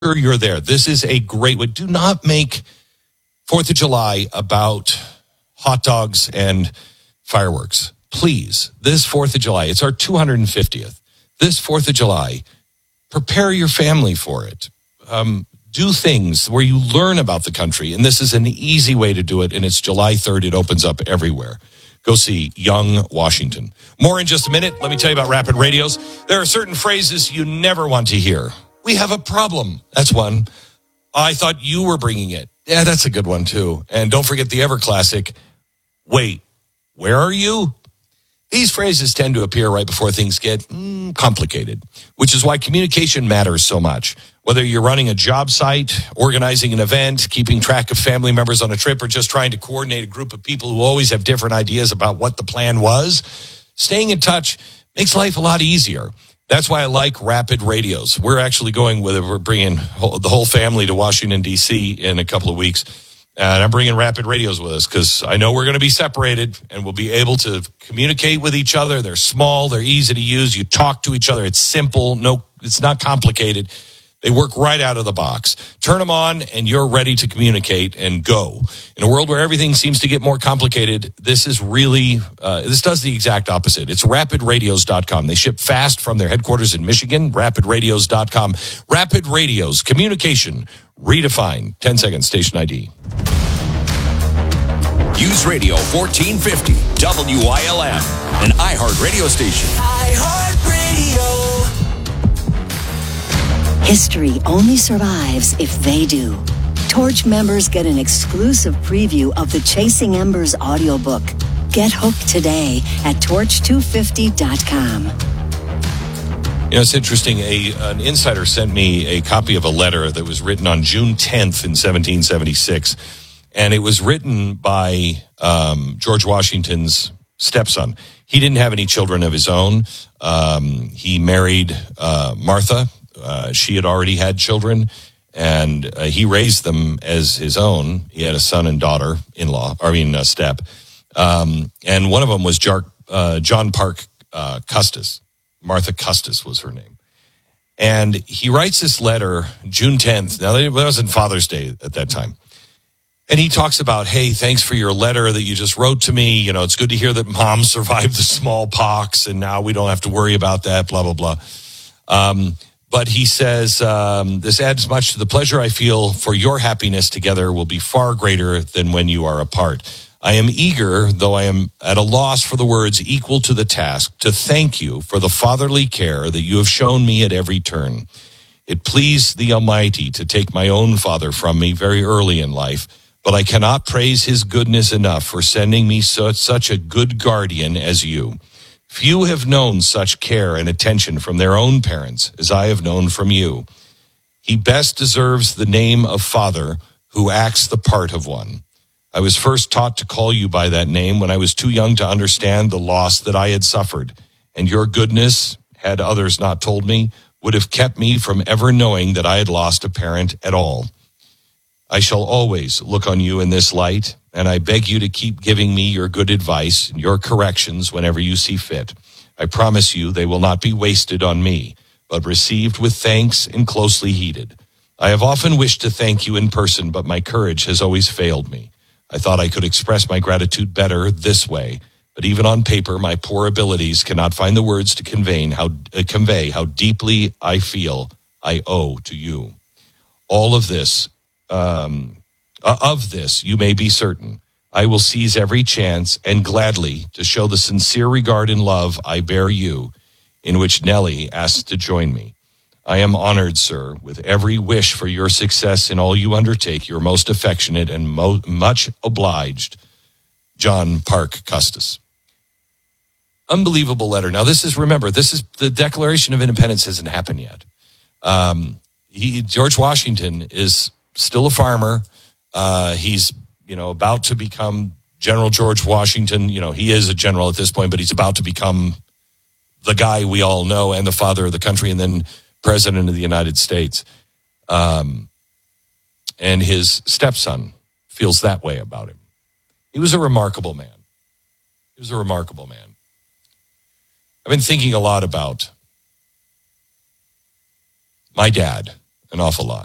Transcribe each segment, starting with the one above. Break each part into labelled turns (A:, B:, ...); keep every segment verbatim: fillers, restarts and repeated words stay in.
A: you're there. This is a great way. Do not make fourth of July about hot dogs and fireworks. Please, this fourth of July, it's our two hundred fiftieth. This fourth of July, prepare your family for it. Um, do things where you learn about the country. And this is an easy way to do it. And it's July third. It opens up everywhere. Go see Young Washington. More in just a minute. Let me tell you about Rapid Radios. There are certain phrases you never want to hear. We have a problem. That's one. I thought you were bringing it. Yeah, that's a good one, too. And don't forget the ever classic, wait, where are you? These phrases tend to appear right before things get mm, complicated, which is why communication matters so much. Whether you're running a job site, organizing an event, keeping track of family members on a trip, or just trying to coordinate a group of people who always have different ideas about what the plan was, staying in touch makes life a lot easier. That's why I like Rapid Radios. We're actually going with it. We're bringing the whole family to Washington, D C in a couple of weeks. And I'm bringing Rapid Radios with us because I know we're going to be separated and we'll be able to communicate with each other. They're small. They're easy to use. You talk to each other. It's simple. No, it's not complicated. They work right out of the box. Turn them on and you're ready to communicate and go. In a world where everything seems to get more complicated, this is really, uh, this does the exact opposite. It's rapid radios dot com. They ship fast from their headquarters in Michigan, rapid radios dot com. Rapid Radios, communication, redefined. ten seconds, station I D.
B: News Radio fourteen fifty, W I L M, an iHeart radio station.
C: iHeart Radio.
D: History only survives if they do. Torch members get an exclusive preview of the Chasing Embers audiobook. Get hooked today at torch two fifty dot com.
A: You know, it's interesting. A An insider sent me a copy of a letter that was written on June tenth in seventeen seventy-six. And it was written by um, George Washington's stepson. He didn't have any children of his own. Um, he married uh, Martha. Uh, she had already had children, and uh, he raised them as his own. He had a son and daughter-in-law, I mean, uh, step. Um, and one of them was Jar- uh, John Parke uh, Custis. Martha Custis was her name. And he writes this letter June tenth. Now, it wasn't Father's Day at that time. And he talks about, hey, thanks for your letter that you just wrote to me. You know, it's good to hear that Mom survived the smallpox, and now we don't have to worry about that, blah, blah, blah. Um, but he says, um, this adds much to the pleasure I feel for your happiness together will be far greater than when you are apart. I am eager, though I am at a loss for the words equal to the task, to thank you for the fatherly care that you have shown me at every turn. It pleased the Almighty to take my own father from me very early in life, but I cannot praise his goodness enough for sending me so, such a good guardian as you. Few have known such care and attention from their own parents as I have known from you. He best deserves the name of father who acts the part of one. I was first taught to call you by that name when I was too young to understand the loss that I had suffered, and your goodness, had others not told me, would have kept me from ever knowing that I had lost a parent at all. I shall always look on you in this light, and I beg you to keep giving me your good advice and your corrections whenever you see fit. I promise you they will not be wasted on me, but received with thanks and closely heeded. I have often wished to thank you in person, but my courage has always failed me. I thought I could express my gratitude better this way, but even on paper, my poor abilities cannot find the words to convey how, uh, convey how deeply I feel I owe to you. All of this Um, uh, of this, you may be certain. I will seize every chance and gladly to show the sincere regard and love I bear you, in which Nellie asks to join me. I am honored, sir, with every wish for your success in all you undertake. Your most affectionate and mo- much obliged, John Parke Custis. Unbelievable letter. Now, this is, remember, this is the Declaration of Independence hasn't happened yet. Um, he, George Washington is still a farmer. Uh, he's, you know, about to become General George Washington. You know, he is a general at this point, but he's about to become the guy we all know and the father of the country and then president of the United States. Um, and his stepson feels that way about him. He was a remarkable man. He was a remarkable man. I've been thinking a lot about my dad. an awful lot.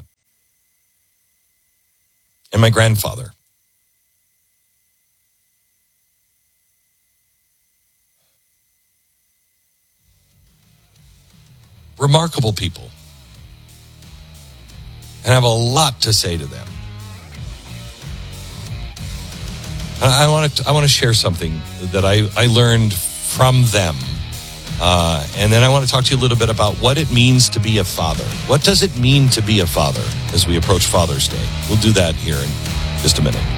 A: And my grandfather. Remarkable people. And I have a lot to say to them. I want to I want to share something that I, I learned from them. Uh, and then I want to talk to you a little bit about what it means to be a father. What does it mean to be a father as we approach Father's Day? We'll do that here in just a minute.